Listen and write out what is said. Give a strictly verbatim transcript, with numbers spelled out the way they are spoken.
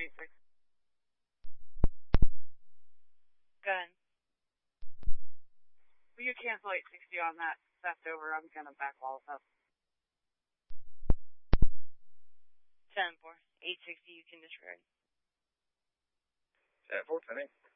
eight six. Go ahead. Will you cancel eight sixty on that theft over? I'm gonna backwall us up. ten four. eight sixty, you can disregard. ten four, ten eight.